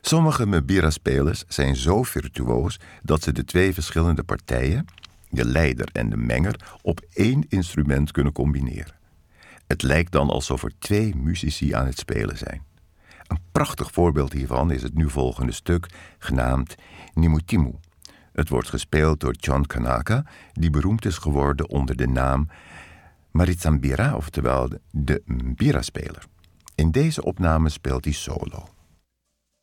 Sommige mbira-spelers zijn zo virtuoos dat ze de twee verschillende partijen, de leider en de menger, op één instrument kunnen combineren. Het lijkt dan alsof er twee muzici aan het spelen zijn. Een prachtig voorbeeld hiervan is het nu volgende stuk, genaamd Nimutimu. Het wordt gespeeld door John Kanaka, die beroemd is geworden onder de naam Maritsambira, oftewel de mbira-speler. In deze opname speelt hij solo.